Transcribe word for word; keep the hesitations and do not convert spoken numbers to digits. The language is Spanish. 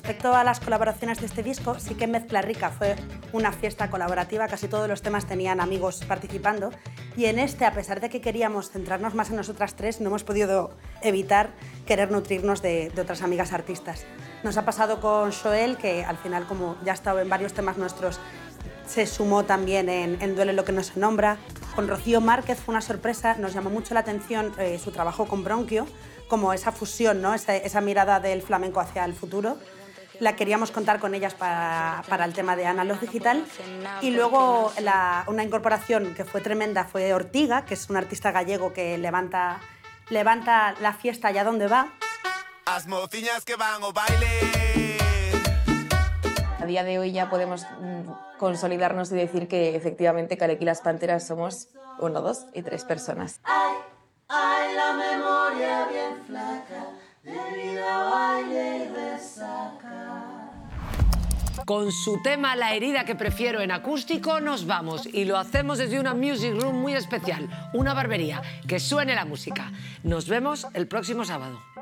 respecto a las colaboraciones de este disco, sí que Mezcla Rica fue una fiesta colaborativa, casi todos los temas tenían amigos participando, y en este, a pesar de que queríamos centrarnos más en nosotras tres, no hemos podido evitar querer nutrirnos de, de otras amigas artistas. Nos ha pasado con Xoel, que al final, como ya ha estado en varios temas nuestros, se sumó también en, en Duele lo que no se nombra. Con Rocío Márquez fue una sorpresa, nos llamó mucho la atención eh, su trabajo con Bronquio, como esa fusión, ¿no? esa, esa mirada del flamenco hacia el futuro. La queríamos contar con ellas para, para el tema de Analog Digital. Y luego la, una incorporación que fue tremenda fue Ortiga, que es un artista gallego que levanta, levanta la fiesta allá donde va. As mociñas que van o baile. A día de hoy ya podemos mm, consolidarnos y decir que efectivamente Kalek y las Panteras somos uno, dos y tres personas. Ay, ay, la memoria bien flaca, debido a baile y resaca. Con su tema La herida que prefiero en acústico nos vamos y lo hacemos desde una music room muy especial, una barbería. Que suene la música. Nos vemos el próximo sábado.